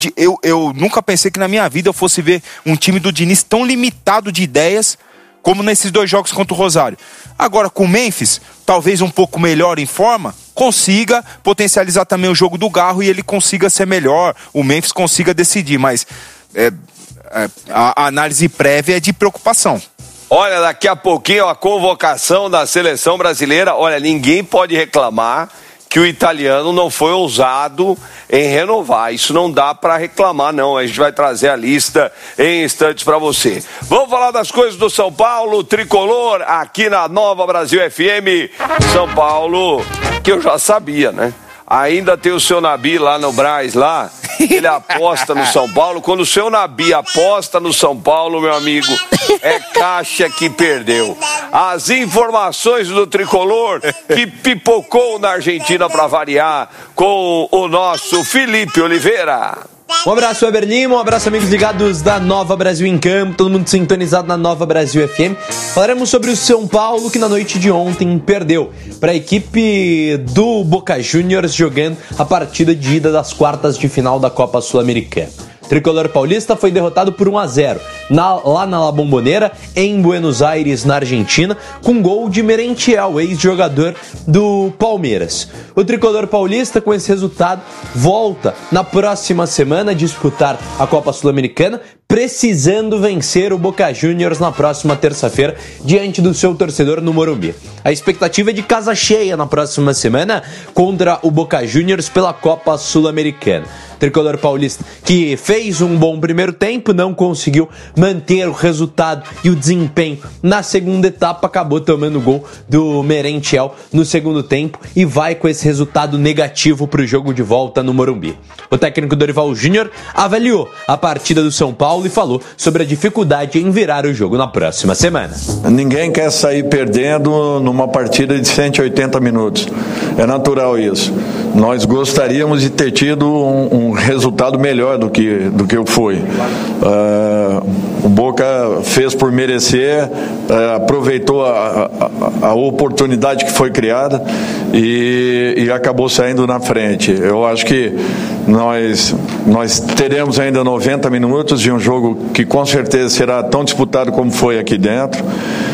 Eu nunca pensei que na minha vida eu fosse ver um time do Diniz tão limitado de ideias como nesses 2 jogos contra o Rosário. Agora, com o Memphis, talvez um pouco melhor em forma, consiga potencializar também o jogo do Garro e ele consiga ser melhor, o Memphis consiga decidir, mas a análise prévia é de preocupação. Olha, daqui a pouquinho a convocação da seleção brasileira, olha, ninguém pode reclamar que o italiano não foi ousado em renovar. Isso não dá para reclamar, não. A gente vai trazer a lista em instantes para você. Vamos falar das coisas do São Paulo, tricolor, aqui na Nova Brasil FM. São Paulo, que eu já sabia, né? Ainda tem o seu Nabi lá no Brás, lá. Ele aposta no São Paulo. Quando o seu Nabi aposta no São Paulo, meu amigo, é caixa que perdeu. As informações do tricolor que pipocou na Argentina para variar com o nosso Felipe Oliveira. Um abraço, Weber Lima, um abraço, amigos ligados da Nova Brasil em Campo, todo mundo sintonizado na Nova Brasil FM. Falaremos sobre o São Paulo, que na noite de ontem perdeu para a equipe do Boca Juniors, jogando a partida de ida das quartas de final da Copa Sul-Americana. O tricolor paulista foi derrotado por 1-0 lá na La Bombonera, em Buenos Aires, na Argentina, com gol de Merentiel, ex-jogador do Palmeiras. O tricolor paulista, com esse resultado, volta na próxima semana a disputar a Copa Sul-Americana, precisando vencer o Boca Juniors na próxima terça-feira, diante do seu torcedor no Morumbi. A expectativa é de casa cheia na próxima semana contra o Boca Juniors pela Copa Sul-Americana. Tricolor paulista, que fez um bom primeiro tempo, não conseguiu manter o resultado e o desempenho na segunda etapa, acabou tomando o gol do Merentiel no segundo tempo e vai com esse resultado negativo para o jogo de volta no Morumbi. O técnico Dorival Júnior avaliou a partida do São Paulo e falou sobre a dificuldade em virar o jogo na próxima semana. Ninguém quer sair perdendo numa partida de 180 minutos. É natural isso. Nós gostaríamos de ter tido um resultado melhor do que foi. O Boca fez por merecer, aproveitou a oportunidade que foi criada e acabou saindo na frente. Eu acho que nós teremos ainda 90 minutos de um jogo que com certeza será tão disputado como foi aqui dentro.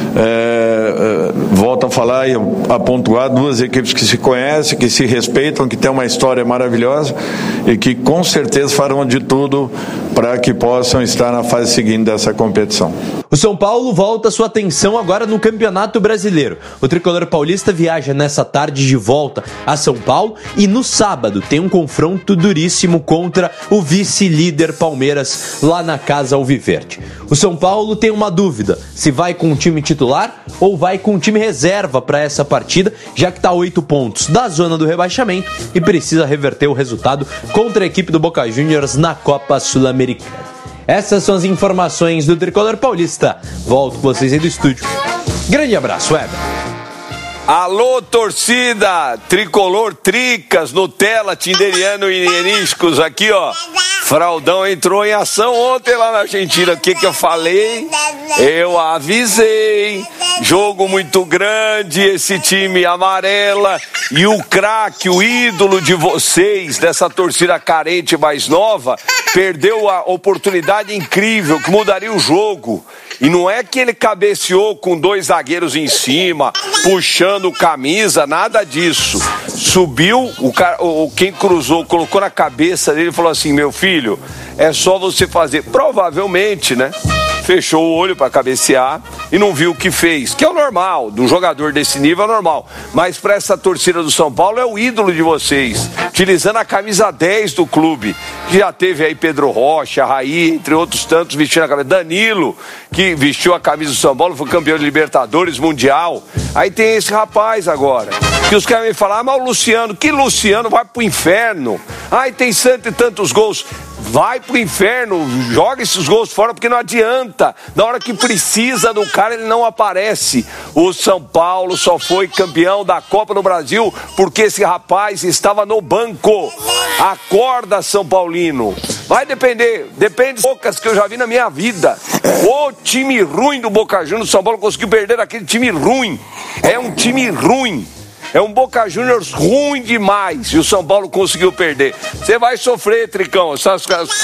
Volto a falar e a pontuar, 2 equipes que se conhecem, que se respeitam, que têm uma história maravilhosa e que com certeza farão de tudo para que possam estar na fase seguinte dessa competição. O São Paulo volta sua atenção agora no Campeonato Brasileiro. O tricolor paulista viaja nessa tarde de volta a São Paulo e no sábado tem um confronto duríssimo contra o vice-líder Palmeiras lá na Casa Alviverde. O São Paulo tem uma dúvida, se vai com o time titular ou vai com o time reserva para essa partida, já que está a 8 pontos da zona do rebaixamento e precisa reverter o resultado contra a equipe do Boca Juniors na Copa Sul-Americana. Essas são as informações do tricolor paulista. Volto com vocês aí do estúdio. Grande abraço, Weber. Alô, torcida, tricolor, tricas, Nutella, tinderiano e nieniscos, aqui ó. Fraldão entrou em ação ontem lá na Argentina. O que eu falei? Eu avisei. Jogo muito grande, esse time amarela. E o craque, o ídolo de vocês, dessa torcida carente mais nova, perdeu a oportunidade incrível que mudaria o jogo. E não é que ele cabeceou com 2 zagueiros em cima, puxando camisa, nada disso. Subiu, quem cruzou, colocou na cabeça dele e falou assim: meu filho, é só você fazer. Provavelmente, né? Fechou o olho para cabecear e não viu o que fez, que é o normal, de um jogador desse nível é normal. Mas para essa torcida do São Paulo é o ídolo de vocês, utilizando a camisa 10 do clube. Já teve aí Pedro Rocha, Raí, entre outros tantos, vestindo a camisa. Danilo, que vestiu a camisa do São Paulo, foi campeão de Libertadores, Mundial. Aí tem esse rapaz agora, que os caras me falam: mas o Luciano, que Luciano vai pro inferno. Ai, tem 100 e tantos gols. Vai pro inferno, joga esses gols fora, porque não adianta. Na hora que precisa do cara, ele não aparece. O São Paulo só foi campeão da Copa do Brasil porque esse rapaz estava no banco. Acorda, São Paulino. Vai depende de poucas que eu já vi na minha vida. O time ruim do Boca Juniors, o São Paulo conseguiu perder aquele time ruim. É um time ruim. É um Boca Juniors ruim demais e o São Paulo conseguiu perder. Você vai sofrer, Tricão. Essas